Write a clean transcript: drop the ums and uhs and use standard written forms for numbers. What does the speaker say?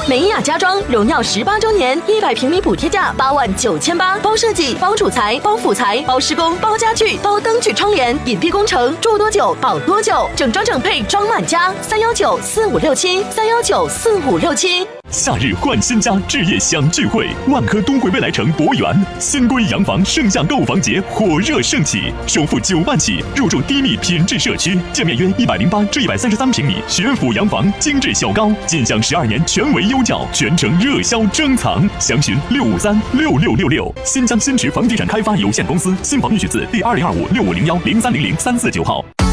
美雅家装荣耀18周年，100平米补贴价89800，包设计、包主材、包辅材、包施工、包家具、包灯具窗帘，隐蔽工程，住多久保多久，整装整配装满家，3194567，3194567。 夏日换新家，置业享聚会，万科东汇未来城博园新规洋房盛夏购房节火热盛起，首付9万起，入住低密品质社区，建面约108至133平米学府洋房，精致小高，尽享12年全维优教，全程热销珍藏。详询6536666。新疆新驰房地产开发有限公司新房预取自第2025650103003495号。